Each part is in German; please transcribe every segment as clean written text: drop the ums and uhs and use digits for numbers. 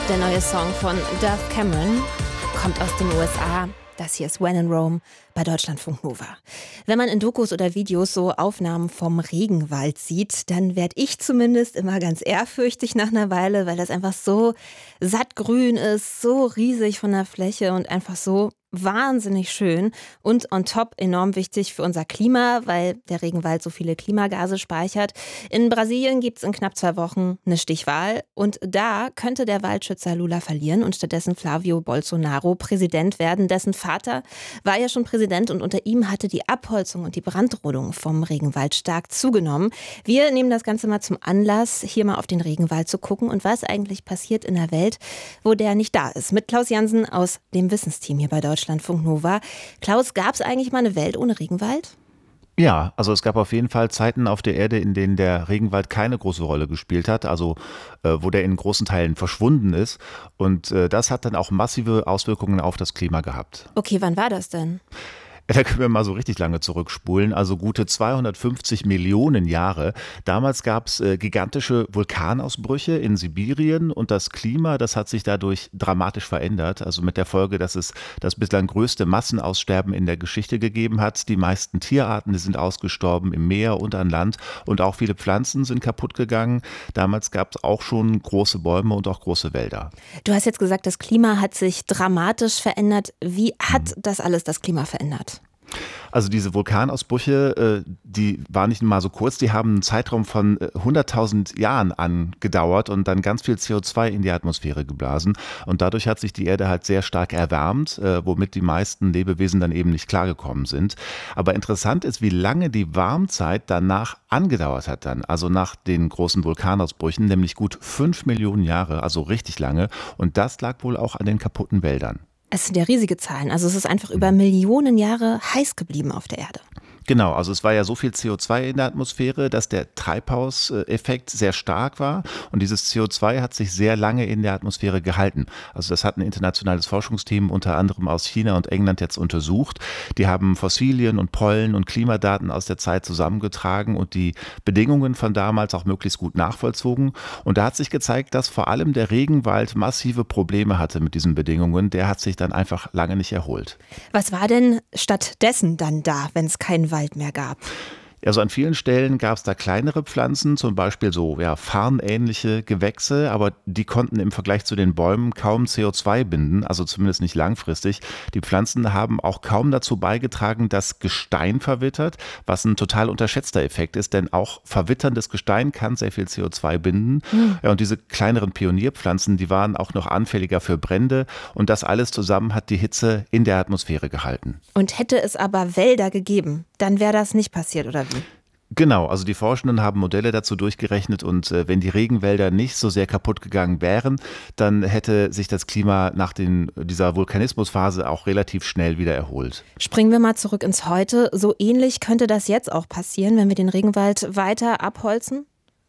Der neue Song von Dove Cameron kommt aus den USA. Das hier ist When in Rome bei Deutschlandfunk Nova. Wenn man in Dokus oder Videos so Aufnahmen vom Regenwald sieht, dann werde ich zumindest immer ganz ehrfürchtig nach einer Weile, weil das einfach so sattgrün ist, so riesig von der Fläche und einfach so wahnsinnig schön und on top enorm wichtig für unser Klima, weil der Regenwald so viele Klimagase speichert. In Brasilien gibt es in knapp 2 Wochen eine Stichwahl und da könnte der Waldschützer Lula verlieren und stattdessen Flavio Bolsonaro Präsident werden. Dessen Vater war ja schon Präsident und unter ihm hatte die Abholzung und die Brandrodung vom Regenwald stark zugenommen. Wir nehmen das Ganze mal zum Anlass, hier mal auf den Regenwald zu gucken und was eigentlich passiert in der Welt, wo der nicht da ist. Mit Klaus Jansen aus dem Wissensteam hier bei Deutschlandfunk Nova. Klaus, gab es eigentlich mal eine Welt ohne Regenwald? Ja, also es gab auf jeden Fall Zeiten auf der Erde, in denen der Regenwald keine große Rolle gespielt hat, also wo der in großen Teilen verschwunden ist. Und das hat dann auch massive Auswirkungen auf das Klima gehabt. Okay, wann war das denn? Da können wir mal so richtig lange zurückspulen, also gute 250 Millionen Jahre. Damals gab es gigantische Vulkanausbrüche in Sibirien und das Klima, das hat sich dadurch dramatisch verändert. Also mit der Folge, dass es das bislang größte Massenaussterben in der Geschichte gegeben hat. Die meisten Tierarten, die sind ausgestorben im Meer und an Land und auch viele Pflanzen sind kaputt gegangen. Damals gab es auch schon große Bäume und auch große Wälder. Du hast jetzt gesagt, das Klima hat sich dramatisch verändert. Wie hat das alles das Klima verändert? Also diese Vulkanausbrüche, die waren nicht mal so kurz, die haben einen Zeitraum von 100.000 Jahren angedauert und dann ganz viel CO2 in die Atmosphäre geblasen. Und dadurch hat sich die Erde halt sehr stark erwärmt, womit die meisten Lebewesen dann eben nicht klargekommen sind. Aber interessant ist, wie lange die Warmzeit danach angedauert hat dann, also nach den großen Vulkanausbrüchen, nämlich gut 5 Millionen Jahre, also richtig lange. Und das lag wohl auch an den kaputten Wäldern. Es sind ja riesige Zahlen. Also es ist einfach über Millionen Jahre heiß geblieben auf der Erde. Genau, also es war ja so viel CO2 in der Atmosphäre, dass der Treibhauseffekt sehr stark war und dieses CO2 hat sich sehr lange in der Atmosphäre gehalten. Also das hat ein internationales Forschungsteam unter anderem aus China und England jetzt untersucht. Die haben Fossilien und Pollen und Klimadaten aus der Zeit zusammengetragen und die Bedingungen von damals auch möglichst gut nachvollzogen. Und da hat sich gezeigt, dass vor allem der Regenwald massive Probleme hatte mit diesen Bedingungen. Der hat sich dann einfach lange nicht erholt. Was war denn stattdessen dann da, wenn es keinen Wald mehr gab? Also an vielen Stellen gab es da kleinere Pflanzen, zum Beispiel so farnähnliche Gewächse, aber die konnten im Vergleich zu den Bäumen kaum CO2 binden, also zumindest nicht langfristig. Die Pflanzen haben auch kaum dazu beigetragen, dass Gestein verwittert, was ein total unterschätzter Effekt ist, denn auch verwitterndes Gestein kann sehr viel CO2 binden. Ja, und diese kleineren Pionierpflanzen, die waren auch noch anfälliger für Brände und das alles zusammen hat die Hitze in der Atmosphäre gehalten. Und hätte es aber Wälder gegeben, dann wäre das nicht passiert, oder wie? Genau, also die Forschenden haben Modelle dazu durchgerechnet und wenn die Regenwälder nicht so sehr kaputt gegangen wären, dann hätte sich das Klima nach dieser Vulkanismusphase auch relativ schnell wieder erholt. Springen wir mal zurück ins Heute. So ähnlich könnte das jetzt auch passieren, wenn wir den Regenwald weiter abholzen?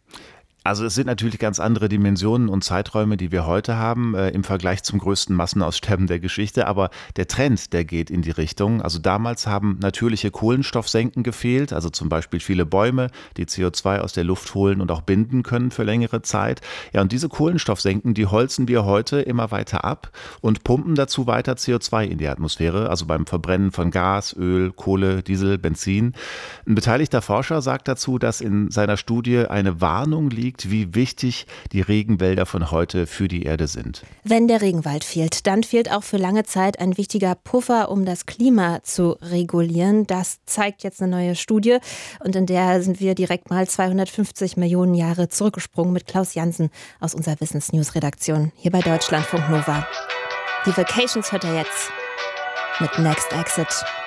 Also es sind natürlich ganz andere Dimensionen und Zeiträume, die wir heute haben im Vergleich zum größten Massenaussterben der Geschichte. Aber der Trend, der geht in die Richtung. Also damals haben natürliche Kohlenstoffsenken gefehlt, also zum Beispiel viele Bäume, die CO2 aus der Luft holen und auch binden können für längere Zeit. Ja, und diese Kohlenstoffsenken, die holzen wir heute immer weiter ab und pumpen dazu weiter CO2 in die Atmosphäre, also beim Verbrennen von Gas, Öl, Kohle, Diesel, Benzin. Ein beteiligter Forscher sagt dazu, dass in seiner Studie eine Warnung liegt, wie wichtig die Regenwälder von heute für die Erde sind. Wenn der Regenwald fehlt, dann fehlt auch für lange Zeit ein wichtiger Puffer, um das Klima zu regulieren. Das zeigt jetzt eine neue Studie und in der sind wir direkt mal 250 Millionen Jahre zurückgesprungen mit Klaus Jansen aus unserer Wissensnews-Redaktion hier bei Deutschlandfunk Nova. Die Vacations hört er jetzt mit Next Exit.